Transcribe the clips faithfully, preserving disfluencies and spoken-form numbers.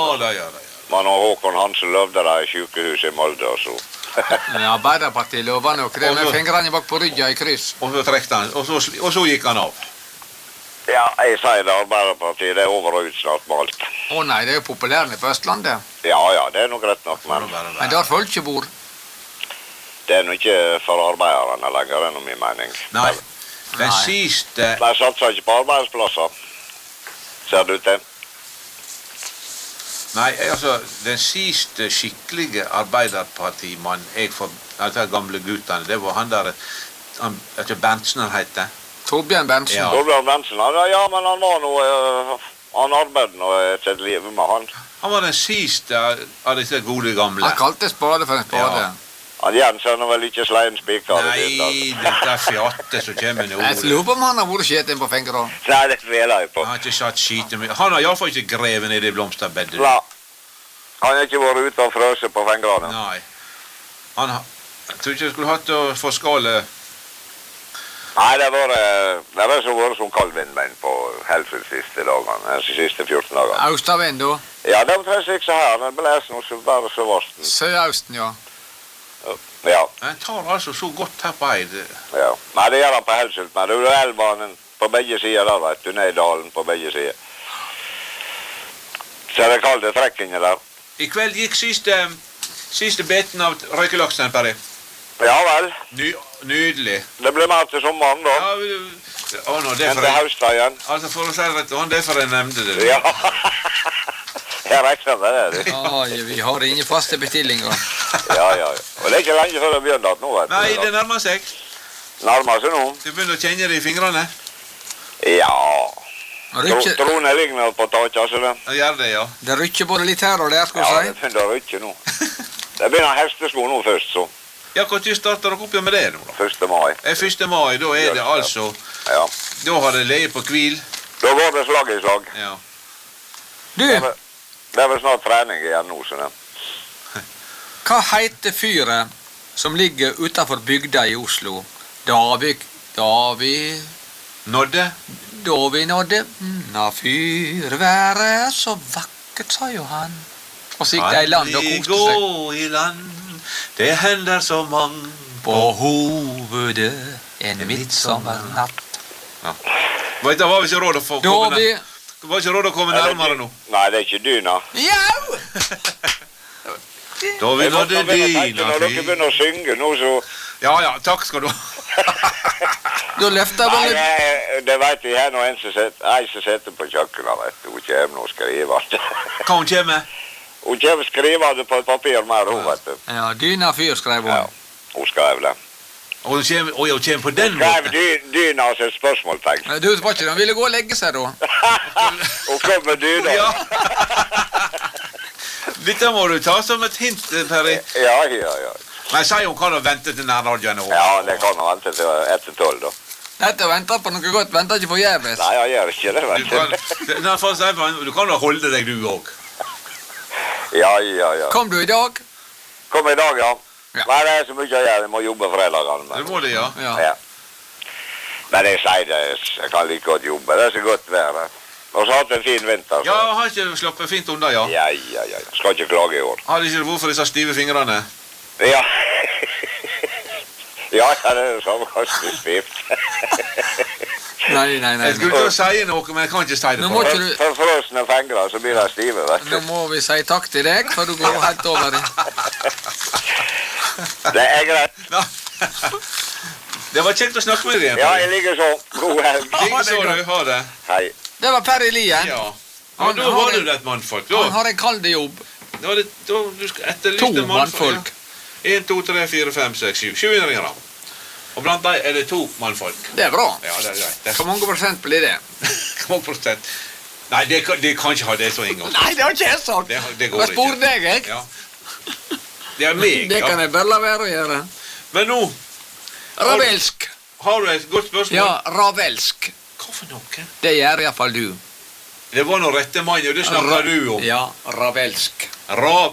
det gjør det. Men når Håkon Hansen løvde det i sykehuset i Molde og så. Men Arbeiderpartiet lover nok det med fingrene bak på ryggen i kryss. Og så trekte han, og så, og så gikk han av. Ja, jeg sier det, Arbeiderpartiet, det er over og ut snart med alt. Å nei, det er jo populært på Østlandet. Ja, ja, det er nok rett nok, men... Men der folk ikke bor. Det er nok ikke for arbeiderne lenger, det er noe min mening. Nei, den siste... De satser ikke på arbeidsplasser. Ser du til? Nei, altså, den siste skikkelige arbeiderpartimann jeg får, altså gamle guttene, det var han der, han, altså Bentsen han heter. Torbjørn Bentsen. Ja. Torbjørn Bentsen, ja, ja, men han var noe, uh, han arbeidde noe et liv med han. Han var den siste av disse gode gamle. Han kalte spade for en spade. Ja. Han Jensen er vel ikke sleien spikker. Nei, dette er fjatte som kommer med Jeg lurer på om han har vært skjeten på fingrene. Nei, det tviler jeg på. Han har ikke satt skiten med. Han har i hvert fall ikke grevet ned i blomsterbedet. Nei. Han har ikke vært ute og frøse på fingrene. Nei. Han har... Jeg tror ikke jeg skulle hatt å få skale... Nei, det var, det var så vært som kaldvindmenn på Helfrid siste dagene, de siste fjorten dagene. Austavind, da? Ja, det var ikke så her, det ble noe så bare så varsten. Søausten, ja. Ja. Han tar altså så godt her på Eid. Ja. Nei, det gjør han på Helfrid, men det er jo elbanen på begge sider der, vet du, ned i dalen på begge sider. Så er det kalde trekkingen der. I kveld gikk siste, siste beten av røykelaksen, Perry. Ja vel. Ny, nydelig. Det blir mer til sommeren da. Ja, å, nå, det er Men for til jeg... høstveien. Altså, for å si det, det er for jeg nevnte det. Ja. Jeg regner med det. det. Ja, vi har ingen faste bestillinger. Ja, ja, ja. Og det er ikke lenge før det begynner at nå, vet du. Nei, det nærmer seg. Nærmer seg nå. Du begynner å kjenne det i fingrene. Ja. Rykke... Tro, troen er lignet på taket, altså det. Ja, gjør det, ja. Det rykker både litt her og der, skal du Ja, si. det begynner å rykke nå. Det begynner hestesko nå først, så. Ja, når starter dere opp med det nå, da? første mai. Det er første mai, da er det altså... Ja. Da har det leget på hvil. Da går det slag i slag. Ja. Du, Det er, vel- det er vel snart trening igjen nå, sånn det. hva heter fyret som ligger utenfor bygda i Oslo? Davik, Davi, Nådde? Davi nådde, na fyrværet så vakkert, sa jo han. Og så gikk de i land og koste seg. gå i land, det hender så mange På hovedet en midtsommernatt. Ja. Vet du, var vi ikke råd å få komme Davi, nær- var ikke råd å komme Er det nærmere dy- nå? Nei, det er ikke dyna. jau! Da vi Jeg måtte nådde begynne å tenke, dyna Når dere fy. begynner å synge nå, så... Ja, ja, takk skal du ha. Da løfter Nei, vel... det, det vet jeg her nå, en som sitter, en som sitter på kjøkkenet, vet du. Hun kommer nå og skriver. Hva hun kommer? Hun kommer og skriver det på et papir mer, hun, vet du. Ja, dyna fyr, skrev hun. Ja, hun skrev det. Og hun kommer, og hun kommer på den Skrev måten. dy, dyna som et spørsmålstegn. Du, var ikke det? Han ville gå og legge seg da. Hun kom med dyna. Ja. Dette må du ta som et hint, Perry. Ja, ja, ja. Men sier hun kan jo vente til nærradioen er over. Ja, det kan hun vente til etter tolv, da. Dette venter på noe godt, venter ikke forgjeves. Nei, jeg gjør ikke det, Du vet kan, du. det- nei, for å si det, du kan jo holde deg du òg. Ja, ja, ja. Kom du i dag? Kom i dag, ja. Ja. Nei, det er så mye å gjøre. Jeg må jobbe fredagene. Det Men, må det, ja. Ja. ja. Men jeg sier det, jeg kan like godt jobbe. Det er så godt vær. Og så har hatt en fin vinter. Ja, Så. har ikke du slappet fint unna, ja? Ja, ja, ja. ja. Skal ikke klage i år. Har ikke du hvorfor disse stive fingrene? Ja. Ja, ja, det er det samme kanskje stivt. Nei, nei, nei. Jeg skulle til å si noe, men jeg kan ikke si det Nå på må det. ikke du... For frosne fingre, så blir de stive, vet Nå du. må vi si takk til deg, for du går helt over det. Det er greit. Ja. Det var kjekt å snakke med deg igjen. Ja, jeg ligger så. God helg. Like så du, ha det. Hei. Det var Perry Lien. Ja. Ja, Han da har var en- du et mannfolk. Han Da, har en kald jobb. da, var det, da du skal etterlyse To en mannfolk. Ja. En, to, tre, fire, fem, seks, syv. Sju innringere. Og blant dem er det to mannfolk. Det er bra. Ja, det er greit. Det er Hvor mange prosent blir det? Hvor mange prosent? Nei, det kan, det kan ikke ha det så engang. Nei, det har ikke jeg sagt. Det, det går Jeg spør ikke. deg, jeg. Ja. Det er meg, Det kan ja. jeg bare la være å gjøre. Men nå Ravelsk. har du et godt spørsmål. Ja, ravelsk. Hva for noe? Det gjør iallfall du. Det var noe rette mann, og det snakker du om. Ja, ravelsk. Rav.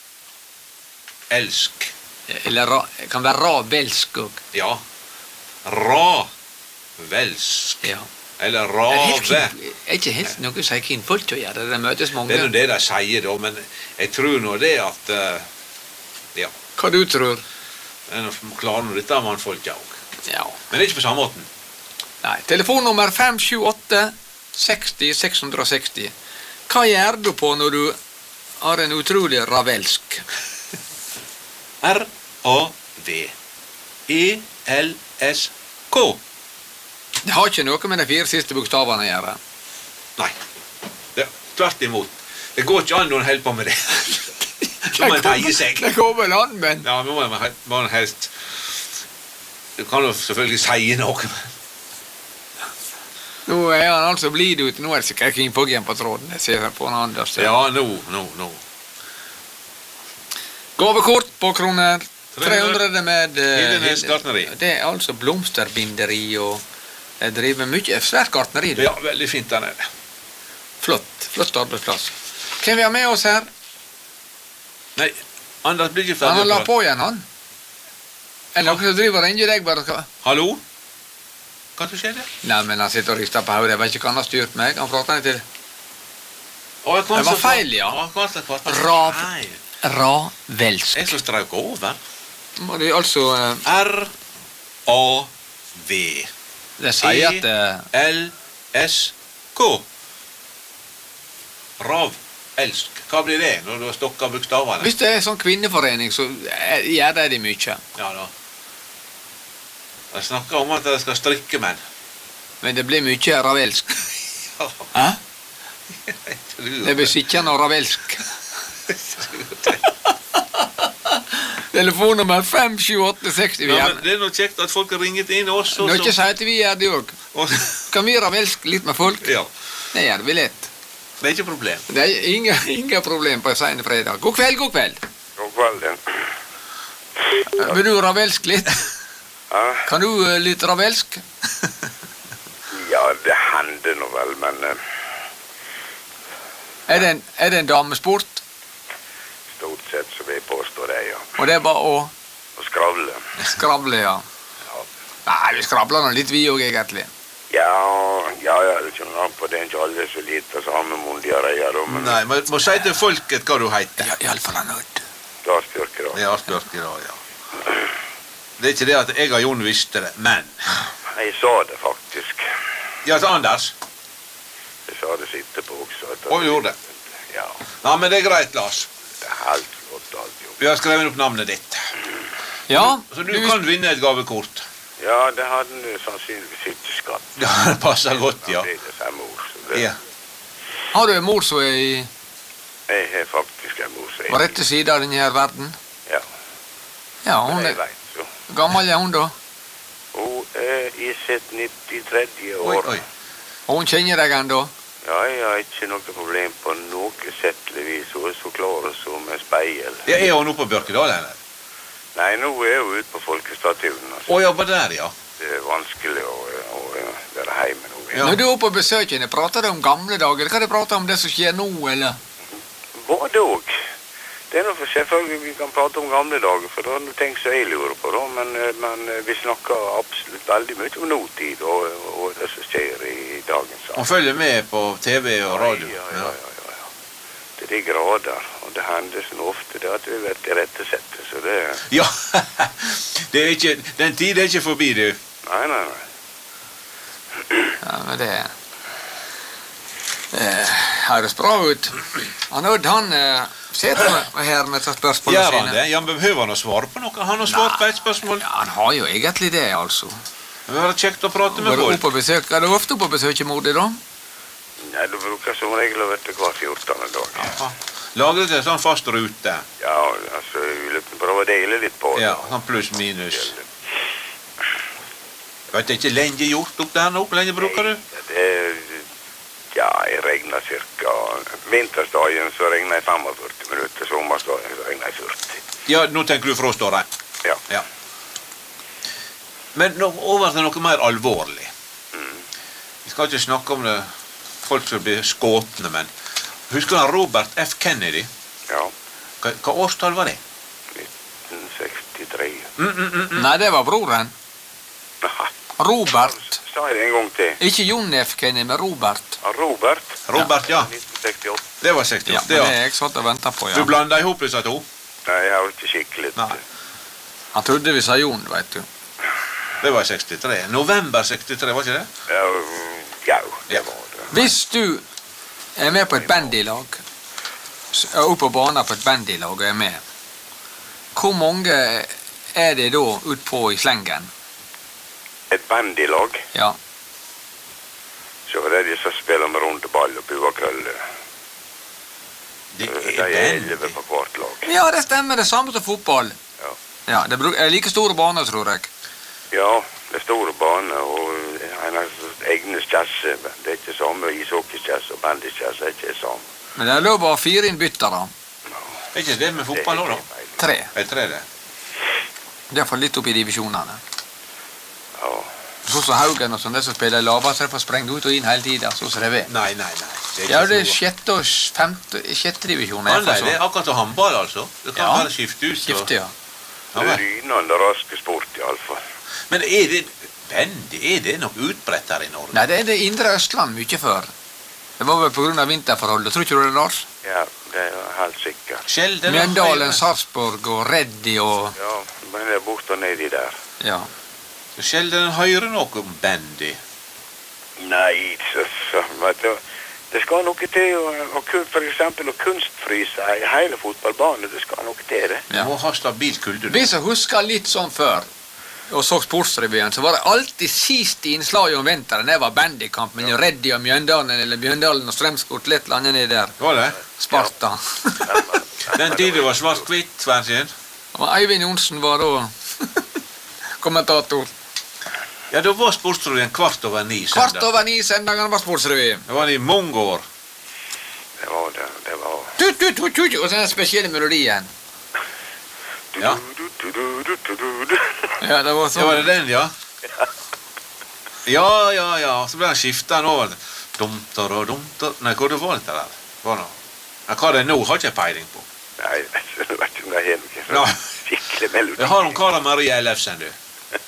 Elsk. Eller ra, kan være ravelsk òg. Ja. Ra. Velsk. Ja. Eller Er det helt rave. kin- er ikke helt noe som er kvinnfolk å gjøre, det møtes mange. Det er jo det de sier da, men jeg tror nå det at eh, ja, Hva du tror? en klarer nå dette mannfolket òg. Ja. Men det er ikke på samme måten. Nei, telefonnummer fem sju åtte seksti seks seksti. Hva gjør du på når du har en utrolig ravelsk? R A V E L S K. Det har ikke noe med de fire siste bokstavene å gjøre. Nei, det er tvert imot. Det går ikke an når en holder på med det. Så må en teie seg. Det går vel an, men Ja, men må en må en helst. Du kan jo selvfølgelig si noe, men nå er han altså blid ute. Nå er det sikkert kvinnfolk igjen på tråden. Jeg ser på en Anders. ja, nå, nå, nå. Gavekort på kroner tre hundre med eh, Hildenes gartneri. Det er altså blomsterbinderi og jeg driver mye svært gartneri. det. Ja, veldig fint der nede. Flott, flott arbeidsplass. Hvem vi har med oss her? Nei, Anders blir ikke Han har ferdig. lagt på igjen, han. Er det noen som driver og ringer deg bare? skal- Hallo? Hva som skjedde? Nei, men han sitter og rister på hodet. Jeg vet ikke hva han har styrt meg. Han prater til Å, jeg kan Det var så- feil, ja. Å, jeg kan så fatte Rav. feil. ravelsk. Jeg som strøk over. Må det altså eh, R A V Det sier at eh, L S K. Rav. Elsk. Hva blir det når du har stokket bokstavene? hvis det er sånn kvinneforening, så eh, gjør det de mye. Ja da. Jeg snakker om at jeg skal strikke menn. Men det blir mye ravelsk. Ja, Hæ? jeg tror Det blir sikkende og ravelsk. Telefonnummer fem sju åtte seksti. Ja, men det er noe kjekt at folk har ringet inn også. Nå ikke si at vi gjør det òg. og, Kan vi ravelsk litt med folk? ja, Det gjør vi lett. det er ikke problem. Det er ingen, ingen problem på en sen fredag. God kveld, god kveld. God kvelden. Vil du ravelsk litt? Ja, Kan du eh, litt ravelsk? ja, det hender nå vel, men eh, Er det en, er det en damesport? stort sett så vil jeg påstå det, ja. Og det er bare å Og skravle. skravle, ja. Ja, Nei, vi skravler nå litt vi òg, egentlig. ja, ja, ja det kommer an på det er ikke alle så lite samme mundiareier, da, men Nei, må, må si til folket hva du heter. Ja, iallfall han Odd. da styrker det. Ja, spør ikke da, ja. Det er ikke det at jeg og Jon visste det, men Jeg sa det faktisk. Ja, til Anders. Jeg sa det sitter på også. at- Å, gjorde det. Ja, Ja, men det er greit, Lars. det er helt flott alt jo. Vi har skrevet opp navnet ditt. Ja, Så du du, kan vinne et gavekort. Ja, det hadde du sannsynligvis ikke skatt. Ja, det passer godt, ja. Da blir det fem år, så det, Ja. har du en mor som er i Jeg har faktisk en mor som på rette side av denne her verden? Ja, Ja, hun men jeg er vet så. gammel, er hun da? Hun er i sitt nittitre Oi, år. oi. Og hun kjenner deg ennå? Ja, jeg har ikke noe problem på noe settelig vis. Hun er så klar som en speil. Ja, er hun oppe på Bjørkedal, eller? Nei, nå er hun ute på folkestatuen. Altså. Å, jobber der, ja. Det er vanskelig å, å, å være hjemme nå. Ja. Når du er oppe på besøk henne, prater du om gamle dager? Hva de prater om det som skjer nå, eller? Både og. Det er noe for selvfølgelig vi kan prate om gamle dager, for det er noe ting som jeg lurer på, da. Men, eh, men eh, vi snakker absolutt veldig mye om nåtid og, og det som skjer i dagens Hun følger med på T V og radio. Ja, ja, ja, ja, ja. Til de grader. Og det hender så ofte det at vi vet det rette settet, så det Ja, det er ikke, den tid er ikke forbi, du. Nei, nei, nei. Ja, men det eh, høres bra ut. Han Odd, han eh, sitter med- her med disse spørsmålene Gjør han sine. det? Ja, men behøver han å svare på noe? Han har svart på et spørsmål. Ja, han har jo egentlig det, altså. Det vil være kjekt å prate med Var du folk. oppe på besøk? Er du ofte på besøk i mor di, da? Nei, du bruker som regel å være hver fjortende dag. Aha. Lager det en sånn fast rute. Ja, altså, vi vil prøve å dele litt på det. Ja, sånn pluss minus. Vet du ikke lenge gjort opp der nå? Hvor lenge bruker du? Det er, ja, jeg regner cirka, vintersdagen så regner jeg førtifem minutter, sommersdagen så regner jeg førti. Ja, nå tenker du froståret. Ja. Ja. Men nå, over til noe mer alvorlig. Mm. Vi skal ikke snakke om det, folk som blir skåtne, men husker du Robert F. Kennedy? Ja, Hva, hva årstall var det? nitten sekstitre. Mm, mm, mm, mm. Nei, det var broren. Nei, Robert sa jeg det en gang til. Ikke Jon F. Kenny, men Robert. Ja, Robert. Robert, ja. nitten sekstiåtte. Det var Ja, sekstiåtte, men det ja. er jeg satt og ventet på, Du ja. blanda ihop disse to? Nei, jeg har ikke skikkelig. Nei. Han trodde vi sa Jon, vet du. Det var sekstitre. November sekstitre, var ikke det? Ja, mm, ja, det var det. Hvis du er med på et bandylag, s- er oppe på banen på et bandylag og er med, hvor mange er det da utpå i slengen? Et bandylag, Ja. så er det de som spiller med runde ball og buerkrølle. Det Det er er elleve bandy. på hvert lag. Ja, det stemmer. Det samme som fotball. Ja. Ja, det bruk- er like store baner, tror jeg. Ja, det er store baner, og en har egne kjasse. Det er ikke samme ishockeykjasse og bandykjasse, er ikke det samme. Men det er lov å ha fire innbyttere. Er ikke det med fotball nå, da? Tre. Jeg tror det. Det er for litt opp i divisjonene. Ja, Sånn som Haugen og sånn, det som spiller lavere, så de får sprenge ut og inn hele tiden, sånn som det er. Nei, nei, nei. Det er Ja, ikke det er så- sjette og s- femte, sjette divisjon. Nei, nei, det er akkurat som håndball, altså. Du kan Ja. bare skifte ut. og- Skifte, ja. Ja, det er vel. rynende raske sport i alle fall. Men er det bandy? Er det noe utbredt her i Norge? Nei, det er det indre Østland mye før. Det var vel på grunn av vinterforholdet, tror ikke du det er rart? Ja, det er helt sikkert. Sjelden. Mjøndalen, Sarpsborg og Reddy og Ja, men det er bort og nedi der. ja. Sjelden hører noe om bandy. Nei, så, så vet du, det skal noe til å, å kun- for eksempel å kunstfryse ei hele fotballbane, det skal noe til det. Du Ja. må ha stabilt kulde. Vi som husker litt sånn før, og så Sportsrevyen, så var det alltid sist innslag om vinteren. Det var bandykamp mellom Reddy og Mjøndalen, eller Mjøndalen og Strømskog, litt landet ned der. Var det? Sparta. Den tiden det var svart-hvitt fjernsyn. Og Eivind Johnsen var da kommentator. Ja, da var Sportsrevyen kvart over ni Kvart søndag. over ni søndagene var Sportsrevyen. Det var det i mange år. Det var det, det var... Tut, tut, tut, tut, og så den spesielle melodien. Ja. Du, du, du, du, du, du, du. Ja, det var Ja, var det sånn. den, ja? Ja, ja, ja. Så ble han skiftet over. Dumter og dumter. Nei, hva det var dette der? Var det? Ja, hva det er nå, har ikke jeg peiling på. Nei, jeg vet ikke om det er noe Nei. sånn skikkelig melodi. Jeg har om Kara Maria Ellefsen, du.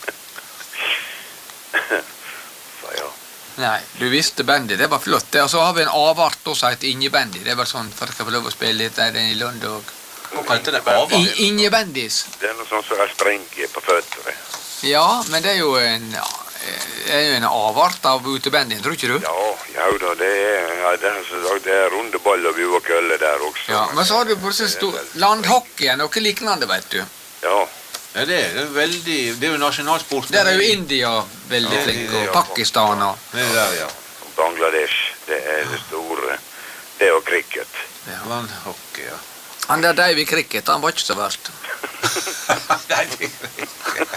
Så ja. Nei, du visste bandy, det var flott. Det, og så har vi en avart også som heter Injebandy. Det er vel sånn, for jeg skal få lov å spille litt der i Lund og... Hva kalte det? Ava? I- Injebandys. Det er noe sånn som er springe på føttene. Ja, men det er jo en, ja, det er jo en avart av utebandyen, tror ikke du? Ja, ja da, det er, ja, det er, som sagt, det er runde ball og buerkølle der også. Ja, men så har du plutselig stor landhockey, noe lignende, vet du. Ja, Ja, det er, det er veldig... Det er jo nasjonalsport. Der er jo India veldig Ja, flink, India, og Pakistan og... Det er der, ja. Bangladesh, det er det store. Det og cricket. Landhockey, ja. Han der Davy Cricket, han var ikke så verst. Nei, det er ikke.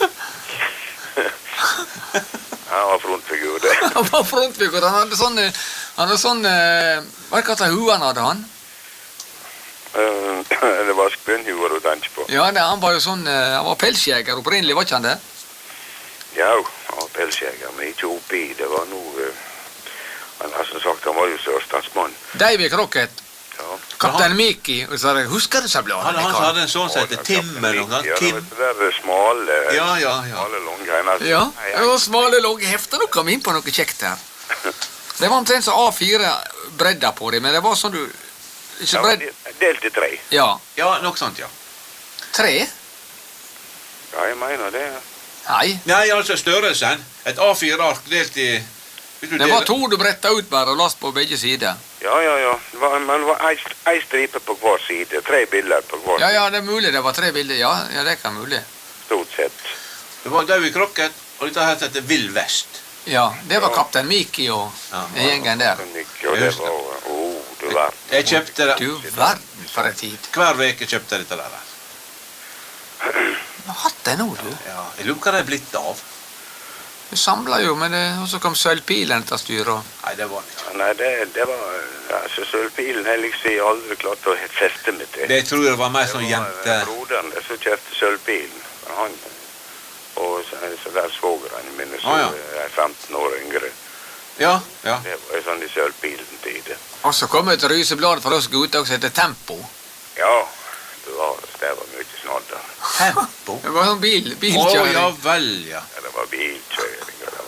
Han var frontfigur, det. Han var frontfigur, han hadde sånn... Han hadde sånn... eh, Hva er det hva hua han hadde, han? Eh, det var skbønnhuer du tenkte på. Ja, det, han var jo sånn... eh, Han var pelsjeger opprinnelig, var ikke han det? Ja, han var pelsjeger, men ikke oppi. Det var noe... eh, Han har som sagt, han var jo sørstatsmann. Davy Crockett, Ja. kaptein Miki, og så sa jeg, husker du seg, Han, han hadde en sånn som heter Tim eller noe. Ja, Kim. det var det der smale, Ja, ja, ja. smale langgreiene. Ja, det var smale logge hefter, nå kom vi inn på noe kjekt her. Det var omtrent som A fire bredda på det, men det var sånn du... Ikke Ja, bredd... de- delt i tre. Ja, Ja, noe sånt, ja. tre? Ja, jeg mener det. Nei, Nei, altså størrelsen. Et A fire-ark delt i... Hvis du det var deler- to du bretta ut bare og last på begge sider. Ja, ja, ja. Det var, men det var ei, ei stripe på hver side. Tre bilder på hver Ja, side, ja, det er mulig det var tre bilder, ja, ja det kan mulig. stort sett. Det var Davy Crockett, og dette her heter Vill Vest. Ja, det var Ja. kaptein Miki og Ja. den gjengen der. Men ikke, og det Just det. var... Åh, du verden. Jeg kjøpte det. Du verden for en tid. Hver veke kjøpte jeg dette der. Du har hatt det nå, du. Ja, jeg lurer hva det er blitt av. Du samler jo, men det, og så kom sølvpilen til styret. og- Nei, det var det ikke. Ja, nei, det, det var... Altså, sølvpilen har liksom jeg aldri klart å feste meg til. Det tror jeg var mer sånn Det var jente... broderen som kjøpte sølvpilen. Han, og så, så der svogeren mine, som Ah, ja. er femten år yngre. Ja, ja. Det var jo sånn i sølvpilen tid. Og så kom et ryseblad for oss gutter som heter Tempo. Ja, det var, det var mye snadder. Tempo. Det var sånn bil, Å, bilkjøring. ja vel, ja. Ja, det var bilkjøring, og det var mye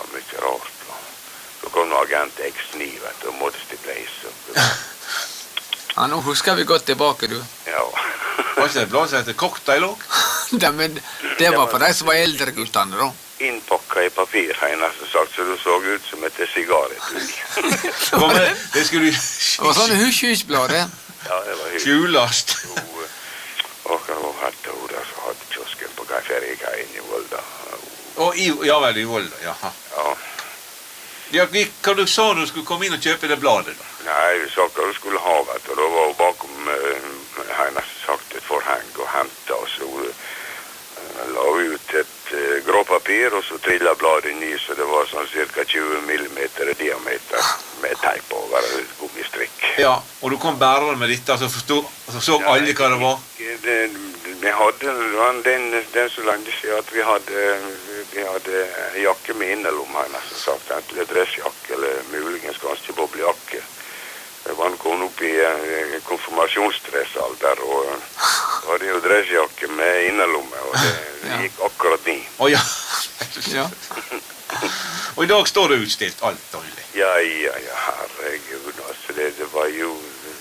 rart. Så kom noe agent X ni, vet du, og måtte stipleise. Ja, nå husker vi godt tilbake, du. Ja. Var ikke det et blad som heter Cocktail også? det, men, det var for de som var eldre guttene, da. Innpakka i papir, har jeg nesten sagt, så det så ut som et sigarettugg. Kom med, det skulle Det var sånne husj-husj-blad, det. Ja, det var hyggelig. skjulast. Jo, og hva hadde hun der som hadde kiosken på Ferjekaien i Volda? Og i, ja vel, i Volda, jaha. Ja. Ja, vi- hva du sa du skulle komme inn og kjøpe det bladet da? Nei, du sa hva du skulle ha, vet du. Da var hun bakom, uh, har jeg nesten sagt, et forheng og hentet, og så uh, la hun ut et uh, gråpapir, og så trillet bladet inn i, så det var sånn cirka tjue millimeter i diameter, med teip over, og et gummistrikk. Ja, og du kom bærende med dette, så forstod, så så alle hva det var. Det, vi hadde det var den, den så lenge siden at vi hadde, vi hadde jakke med innerlom, har jeg nesten sagt, enten dressjakke eller muligens kanskje boblejakke. Det var en kom opp i eh, konfirmasjonsdressalder, og eh, da hadde jo dressjakke med innerlomme, og det, det Ja. gikk akkurat ni. Å ja. Ja. Og i dag står det utstilt alt dårlig. Ja, ja, ja, herregud, altså, det, det var jo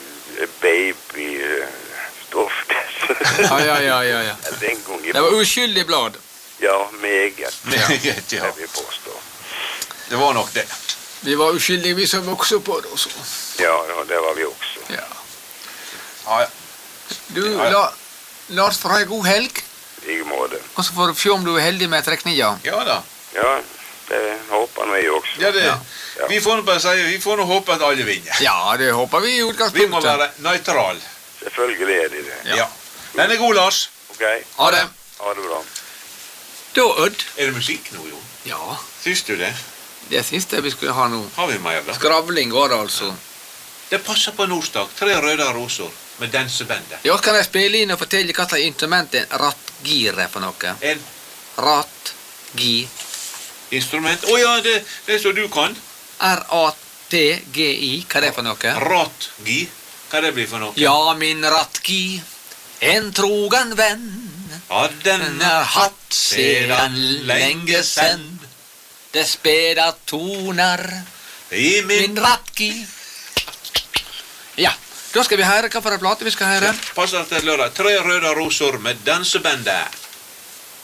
babystoff, Ja, ja, ja, ja, ja. den gangen. Det var uskyldig blad. Ja, meget. Meget, ja. Det vil påstå. Det var nok det. Vi var uskyldige, vi som vokste på det også. Ja, ja, det var vi også. Ja. Ja, ja. Du, Ja, ja. la, la oss få ha en god helg, I like måte. og så får du se om du er heldig med trekninga. Ja da. Ja, det håper vi også. Ja, det, Ja. Ja. Vi får nå bare si, vi får nå håpe at alle vinner. Ja, det håper vi i Vi må utgangspunktet. være nøytral. Selvfølgelig er de det. Ja. Ja. Den er god, Lars. Ok, Ha det. ha det bra. Da, Odd. Er det musikk nå, jo? Ja, Syns du det? det siste vi skulle ha nå. Har vi mer, da? Skravling var det altså. Det passer på en onsdag. Tre røde roser med dansebandet. Ja, kan jeg spille inn og fortelle hva slags instrument en rattgir er for noe? En Rattgi. instrument. Å ja, det, det som du kan. R A T G I. Hva er det for noe? Ratgi. Hva det blir for noe? Ja, min rattgi, en trogen venn, Ja, den den er hatt sedan lenge sen. Det speda toner, I min min rattgi. Ja, da skal vi høre hva for en plate vi skal høre. Passer til lørdag. Tre røde roser med dansebandet.